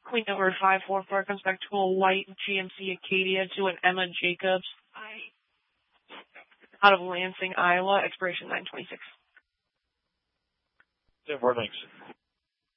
Queen number 544 comes back to a white GMC Acadia to an Emma Jacobs out of Lansing, Iowa, expiration 9/26. 10-4, thanks.